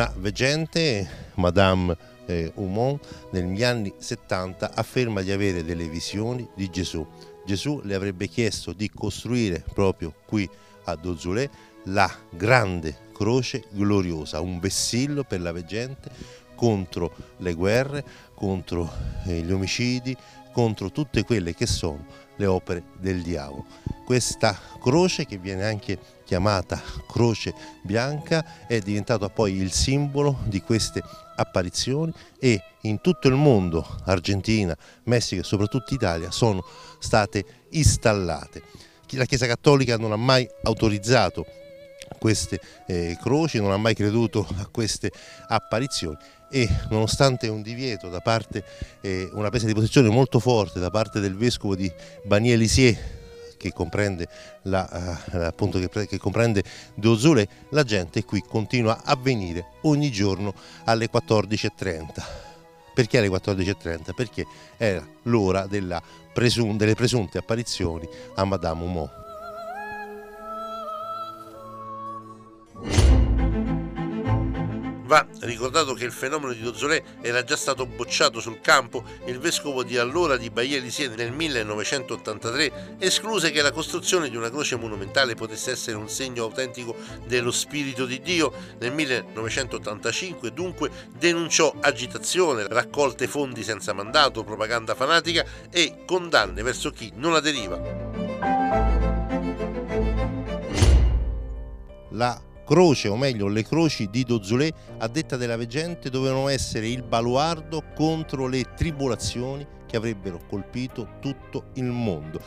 Una veggente, Madame Aumont, negli anni 70 afferma di avere delle visioni di Gesù. Gesù le avrebbe chiesto di costruire proprio qui a Dozolé la grande croce gloriosa, un vessillo per la veggente contro le guerre, contro gli omicidi, contro tutte quelle che sono le opere del diavolo. Questa croce, che viene anche chiamata croce bianca, è diventata poi il simbolo di queste apparizioni e in tutto il mondo, Argentina, Messico e soprattutto Italia, sono state installate. La Chiesa Cattolica non ha mai autorizzato queste croci, non ha mai creduto a queste apparizioni e nonostante un divieto da parte, una presa di posizione molto forte da parte del vescovo di Bagny-Lisieux, che comprende appunto che comprende Dozolé, la gente qui continua a venire ogni giorno alle 14:30. Perché alle 14:30? Perché era l'ora delle presunte apparizioni a Madame Aumont. Va ricordato che il fenomeno di Dozolé era già stato bocciato sul campo. Il vescovo di allora di Bagny-Lisieux nel 1983 escluse che la costruzione di una croce monumentale potesse essere un segno autentico dello Spirito di Dio. Nel 1985 dunque denunciò agitazione, raccolte fondi senza mandato, propaganda fanatica e condanne verso chi non aderiva. La croce, o meglio le croci di Dozolé, a detta della veggente, dovevano essere il baluardo contro le tribolazioni che avrebbero colpito tutto il mondo.